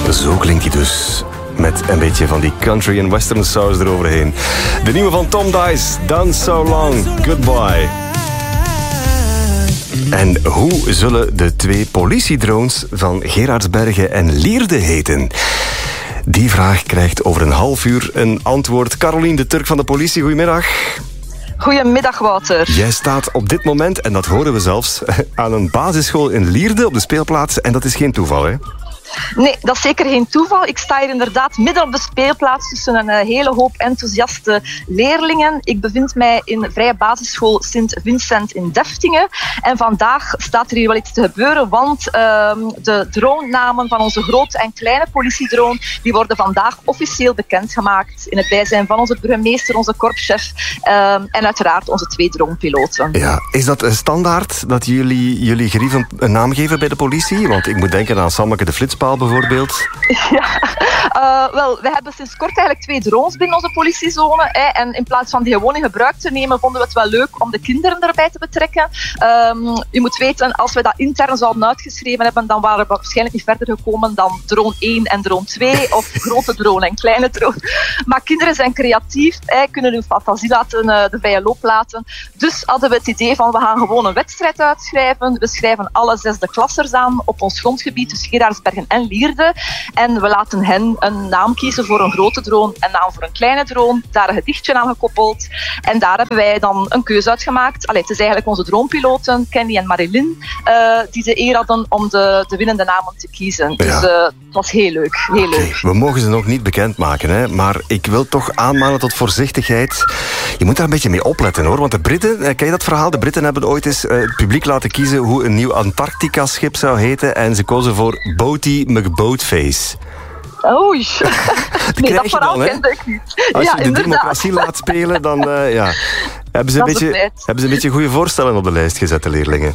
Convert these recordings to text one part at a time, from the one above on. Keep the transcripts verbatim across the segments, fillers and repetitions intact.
Zo klinkt hij dus. Met een beetje van die country en western saus eroverheen. De nieuwe van Tom Dice, Done So Long, Goodbye. En hoe zullen de twee politiedrones van Geraardsbergen en Lierde heten? Die vraag krijgt over een half uur een antwoord. Carolien de Turk van de politie, goedemiddag. Goedemiddag, Wouter. Jij staat op dit moment, en dat horen we zelfs, aan een basisschool in Lierde op de speelplaats. En dat is geen toeval, hè? Nee, dat is zeker geen toeval. Ik sta hier inderdaad midden op de speelplaats tussen een hele hoop enthousiaste leerlingen. Ik bevind mij in Vrije Basisschool Sint-Vincent in Deftingen. En vandaag staat er hier wel iets te gebeuren, want uh, de dronenamen van onze grote en kleine politiedrone die worden vandaag officieel bekendgemaakt in het bijzijn van onze burgemeester, onze korpschef uh, en uiteraard onze twee dronepiloten. Ja, is dat standaard dat jullie jullie gerief een, een naam geven bij de politie? Want ik moet denken aan Sammeke de Flitspaal bijvoorbeeld. Ja, uh, wel, we hebben sinds kort eigenlijk twee drones binnen onze politiezone. Hè, en in plaats van die gewoon in gebruik te nemen, vonden we het wel leuk om de kinderen erbij te betrekken. Um, je moet weten, als we dat intern zouden uitgeschreven hebben, dan waren we waarschijnlijk niet verder gekomen dan drone één en drone twee, of grote drone en kleine drone. Maar kinderen zijn creatief, hè, kunnen hun fantasie laten, uh, de vrije loop laten. Dus hadden we het idee van, we gaan gewoon een wedstrijd uitschrijven. We schrijven alle zesde klassers aan op ons grondgebied, dus Geraardsbergen en Lierde. En we laten hen een naam kiezen voor een grote drone, een naam voor een kleine drone, daar een gedichtje aan gekoppeld. En daar hebben wij dan een keuze uit gemaakt. Allee, het is eigenlijk onze dronepiloten, Kenny en Marilyn, uh, die de eer hadden om de, de winnende namen te kiezen. Ja. Dus uh, het was heel leuk. Heel okay. leuk. We mogen ze nog niet bekendmaken, hè? Maar ik wil toch aanmanen tot voorzichtigheid. Je moet daar een beetje mee opletten, hoor. Want de Britten, ken je dat verhaal? De Britten hebben ooit eens uh, het publiek laten kiezen hoe een nieuw Antarctica-schip zou heten. En ze kozen voor Boaty McBoatface. Oei. Nee, dat verhaal dan, kende ik niet. Als ja, je de inderdaad. democratie laat spelen, dan uh, ja. hebben, ze een beetje, hebben ze een beetje goede voorstellen op de lijst gezet, de leerlingen.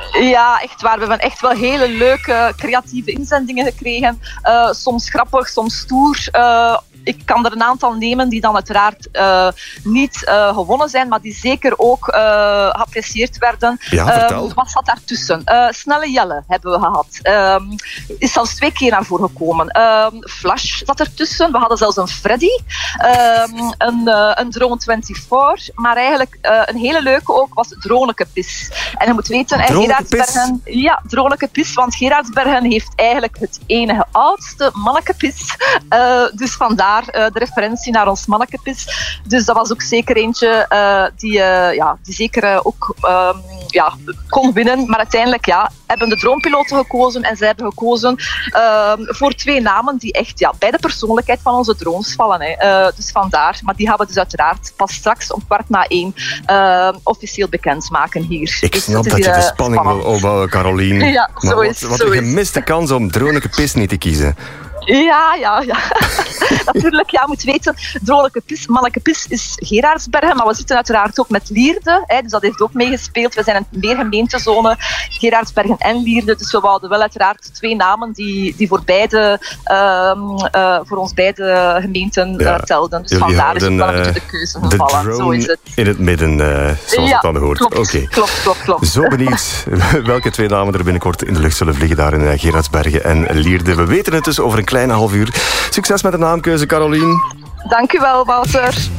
Ja, echt waar. We hebben echt wel hele leuke, creatieve inzendingen gekregen. Uh, soms grappig, soms stoer. Uh, Ik kan er een aantal nemen die dan uiteraard uh, niet uh, gewonnen zijn, maar die zeker ook uh, geapprecieerd werden. Ja, vertel. Uh, wat zat daartussen? Uh, Snelle Jelle hebben we gehad. Uh, is zelfs twee keer naar voren gekomen. Uh, Flash zat ertussen. We hadden zelfs een Freddy. Uh, een, uh, een Drone vierentwintig. Maar eigenlijk uh, een hele leuke ook was Dronekepis. En je moet weten, Geraardsbergen... Ja, Dronekepis, want Geraardsbergen heeft eigenlijk het enige oudste mannekepis. Uh, dus vandaar Uh, de referentie naar ons mannekepis. Dus dat was ook zeker eentje uh, die, uh, ja, die zeker uh, ook um, ja, kon winnen. Maar uiteindelijk ja, hebben de dronepiloten gekozen en zij hebben gekozen uh, voor twee namen die echt ja, bij de persoonlijkheid van onze drones vallen. Hè. Uh, dus vandaar. Maar die gaan we dus uiteraard pas straks om kwart na één uh, officieel bekendmaken hier. Ik dus snap dat je is, uh, de spanning wil opbouwen, Carolien. Ja, zo maar is, wat, wat zo een is. gemiste kans om Dronekepis niet te kiezen. Ja, ja, ja. Natuurlijk, ja, je moet weten, Dronekepis, Mannekepis is Geraardsbergen, maar we zitten uiteraard ook met Lierde, hè, dus dat heeft ook meegespeeld. We zijn een meer gemeentezone, Geraardsbergen en Lierde, dus we wouden wel uiteraard twee namen die, die voor, beide, um, uh, voor ons beide gemeenten ja. uh, telden. Dus vandaar is ook wel een beetje de keuze gevallen. Zo is het. In het midden, uh, zoals ja, het dan hoort. Klopt, okay. klopt, klopt, klopt. Zo benieuwd welke twee namen er binnenkort in de lucht zullen vliegen daar in Geraardsbergen en Lierde. We weten het dus over een kleine half uur. Succes met de naamkeuze, Carolien. Dank u wel, Wouter.